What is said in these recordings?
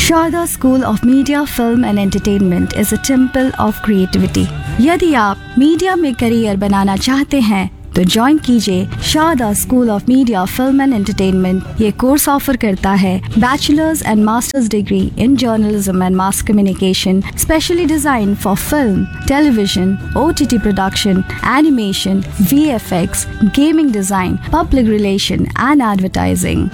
Sharda School of Media, Film and Entertainment is a temple of creativity. यदि आप media में career बनाना चाहते हैं तो ज्वाइन कीजिए Sharda school of media, film and entertainment. ये कोर्स ऑफर करता है bachelors and masters degree in journalism and mass communication, specially design for film, television, OTT production, animation, VFX, gaming design, public relation and advertising.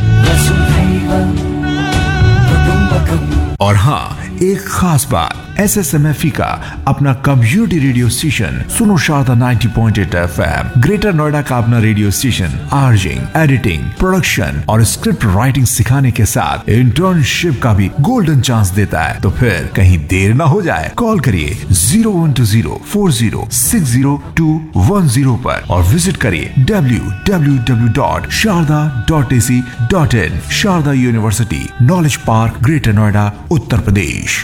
और हाँ, एक खास बात, SSMFE का अपना कम्युनिटी रेडियो स्टेशन सुनो शारदा 90.8 FM, ग्रेटर नोएडा का अपना रेडियो स्टेशन आर्जिंग, एडिटिंग, प्रोडक्शन और स्क्रिप्ट राइटिंग सिखाने के साथ इंटर्नशिप का भी गोल्डन चांस देता है। तो फिर कहीं देर ना हो जाए, कॉल करिए 0120406010 पर और विजिट करिए www.sharda.ac.in। Sharda university, knowledge park, greater Noida, Uttar Pradesh.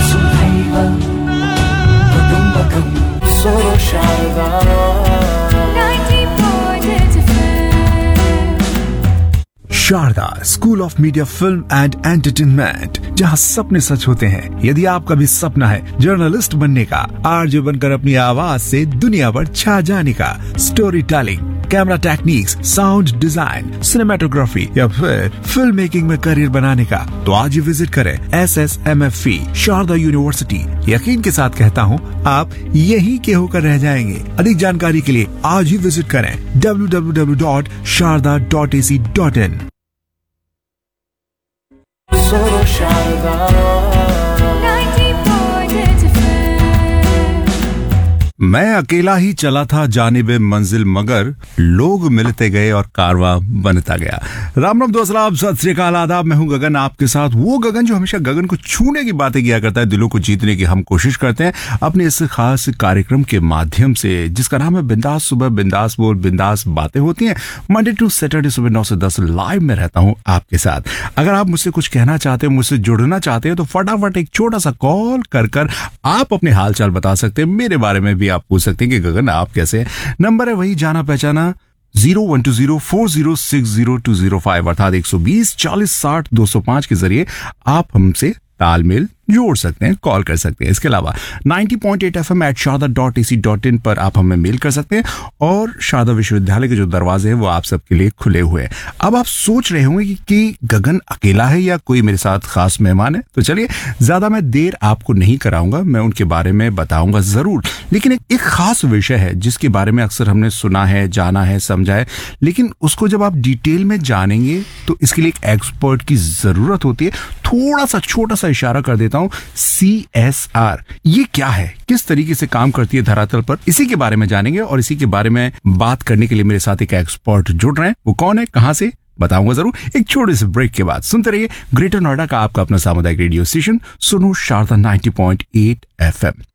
Sharda school of media, film and entertainment, जहां सपने सच होते हैं। यदि आपका भी सपना है जर्नलिस्ट बनने का, आरजे बनकर अपनी आवाज से दुनिया पर छा जाने का, story telling, camera techniques, sound design, cinematography या फिर फिल्म मेकिंग में करियर बनाने का, तो आज ही विजिट करें SSMFE शारदा यूनिवर्सिटी। यकीन के साथ कहता हूँ, आप यहीं के होकर रह जाएंगे। अधिक जानकारी के लिए आज ही विजिट करें www.sharda.ac.in। मैं अकेला ही चला था जानिबे मंजिल, मगर लोग मिलते गए और कारवां बनता गया। राम राम दोस्त, सत श्री अकाल, आदाब। मैं हूं गगन, आपके साथ वो गगन जो हमेशा गगन को छूने की बातें किया करता है, दिलों को जीतने की हम कोशिश करते हैं अपने इस खास कार्यक्रम के माध्यम से, जिसका नाम है बिंदास सुबह, बिंदास बोल, बिंदास बातें होती हैं। मंडे टू सैटरडे सुबह 9 से 10 लाइव में रहता हूं आपके साथ। अगर आप मुझसे कुछ कहना चाहते हैं, मुझसे जुड़ना चाहते हैं, तो फटाफट एक छोटा सा कॉल कर आप अपने हाल चाल बता सकते हैं। मेरे बारे में भी आप पूछ सकते हैं कि गगन आप कैसे हैं। नंबर है वही जाना पहचाना 012040602005, अर्थात 120 40 60 205 के जरिए आप हमसे तालमेल जोड़ सकते हैं, कॉल कर सकते हैं। इसके अलावा 90.8 FM @sharda.ac.in पर आप हमें मेल कर सकते हैं और शारदा विश्वविद्यालय के जो दरवाजे हैं वो आप सबके लिए खुले हुए हैं। अब आप सोच रहे होंगे कि गगन अकेला है या कोई मेरे साथ खास मेहमान है, तो चलिए ज्यादा मैं देर आपको नहीं कराऊंगा, मैं उनके बारे में बताऊंगा जरूर। लेकिन एक खास विषय है जिसके बारे में अक्सर हमने सुना है, जाना है, समझा है, लेकिन उसको जब आप डिटेल में जानेंगे तो इसके लिए एक एक्सपर्ट की जरूरत होती है। थोड़ा सा छोटा सा इशारा कर देता हूं, CSR ये क्या है, किस तरीके से काम करती है धरातल पर, इसी के बारे में जानेंगे। और इसी के बारे में बात करने के लिए मेरे साथ एक एक्सपर्ट जुड़ रहे हैं। वो कौन है, कहां से, बताऊंगा जरूर एक छोटे से ब्रेक के बाद। सुनते रहिए ग्रेटर नोएडा का आपका अपना सामुदायिक रेडियो स्टेशन सुनो शारदा 90.8 FM।